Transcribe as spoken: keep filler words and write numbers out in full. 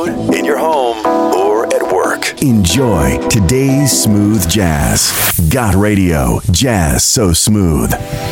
road, in your home, or at work. Enjoy today's smooth jazz. Got Radio. Jazz so smooth.